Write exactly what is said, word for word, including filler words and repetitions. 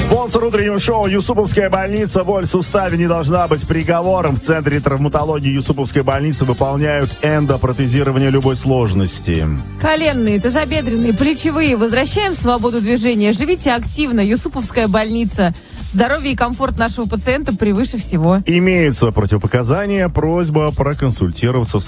Спонсор утреннего шоу «Юсуповская больница». Боль в суставе не должна быть приговором. В Центре травматологии Юсуповской больницы выполняют эндопротезирование любой сложности. Коленные, тазобедренные, плечевые. Возвращаем свободу движения. Живите активно. Юсуповская больница. Здоровье и комфорт нашего пациента превыше всего. Имеются противопоказания. Просьба проконсультироваться с